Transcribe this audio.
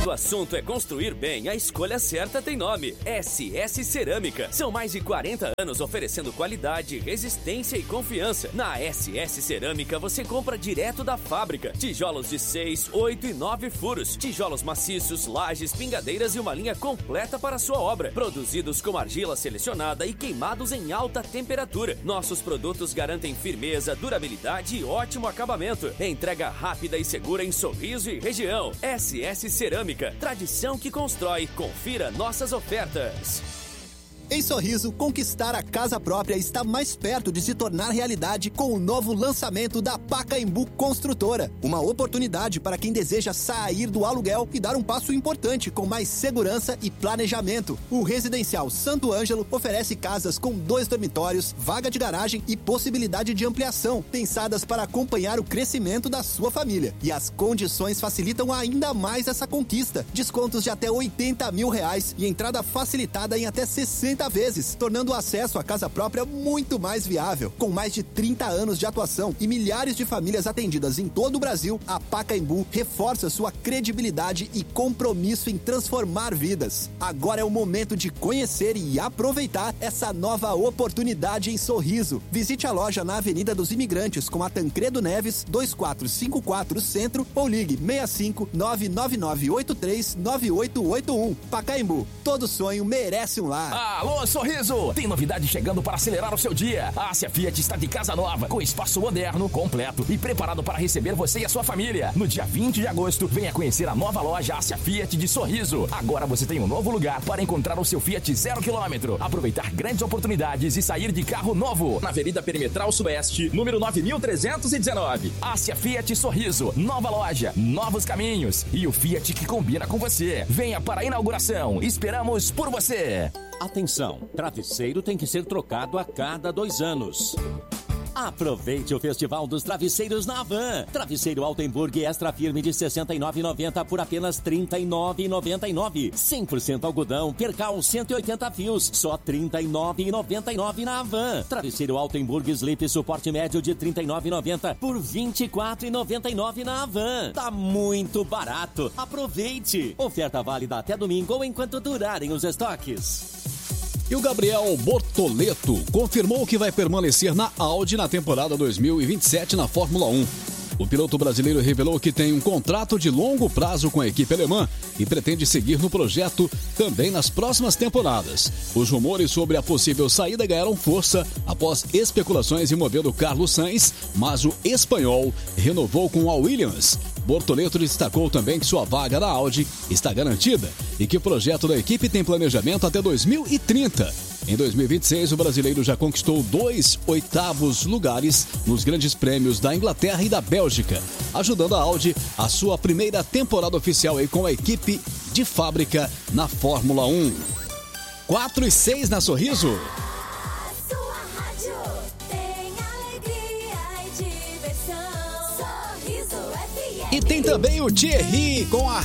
Quando o assunto é construir bem, a escolha certa tem nome: SS Cerâmica. São mais de 40 anos oferecendo qualidade, resistência e confiança. Na SS Cerâmica você compra direto da fábrica. Tijolos de 6, 8 e 9 furos. Tijolos maciços, lajes, pingadeiras e uma linha completa para a sua obra. Produzidos com argila selecionada e queimados em alta temperatura. Nossos produtos garantem firmeza, durabilidade e ótimo acabamento. Entrega rápida e segura em Sorriso e região. SS Cerâmica, tradição que constrói. Confira nossas ofertas. Em Sorriso, conquistar a casa própria está mais perto de se tornar realidade com o novo lançamento da Pacaembu Construtora. Uma oportunidade para quem deseja sair do aluguel e dar um passo importante com mais segurança e planejamento. O Residencial Santo Ângelo oferece casas com 2 dormitórios, vaga de garagem e possibilidade de ampliação, pensadas para acompanhar o crescimento da sua família. E as condições facilitam ainda mais essa conquista. Descontos de até R$80 mil e entrada facilitada em até 60 vezes, tornando o acesso à casa própria muito mais viável. Com mais de 30 anos de atuação e milhares de famílias atendidas em todo o Brasil, a Pacaembu reforça sua credibilidade e compromisso em transformar vidas. Agora é o momento de conhecer e aproveitar essa nova oportunidade em Sorriso. Visite a loja na Avenida dos Imigrantes com a Tancredo Neves, 2454 Centro, ou ligue 65 99983 9881. Pacaembu, todo sonho merece um lar. Alô, Sorriso! Tem novidade chegando para acelerar o seu dia. A Ásia Fiat está de casa nova, com espaço moderno, completo e preparado para receber você e a sua família. No dia 20 de agosto, venha conhecer a nova loja Ásia Fiat de Sorriso. Agora você tem um novo lugar para encontrar o seu Fiat 0 km, aproveitar grandes oportunidades e sair de carro novo. Na Avenida Perimetral Sudoeste, número 9319. Ásia Fiat Sorriso, nova loja, novos caminhos e o Fiat que combina com você. Venha para a inauguração. Esperamos por você. Atenção, travesseiro tem que ser trocado a cada 2 anos. Aproveite o Festival dos Travesseiros na Havan. Travesseiro Altenburg Extra Firme de R$ 69,90 por apenas R$ 39,99. 100% algodão, percal 180 fios, só R$ 39,99 na Havan. Travesseiro Altenburg Sleep Suporte Médio de R$ 39,90 por R$ 24,99 na Havan. Tá muito barato. Aproveite. Oferta válida até domingo ou enquanto durarem os estoques. E o Gabriel Bortoleto confirmou que vai permanecer na Audi na temporada 2027 na Fórmula 1. O piloto brasileiro revelou que tem um contrato de longo prazo com a equipe alemã e pretende seguir no projeto também nas próximas temporadas. Os rumores sobre a possível saída ganharam força após especulações envolvendo Carlos Sainz, mas o espanhol renovou com a Williams. Bortoleto destacou também que sua vaga na Audi está garantida e que o projeto da equipe tem planejamento até 2030. Em 2026, o brasileiro já conquistou 2 oitavos lugares nos grandes prêmios da Inglaterra e da Bélgica, ajudando a Audi a sua primeira temporada oficial aí com a equipe de fábrica na Fórmula 1. 4:06 na Sorriso. E tem também o Thierry com a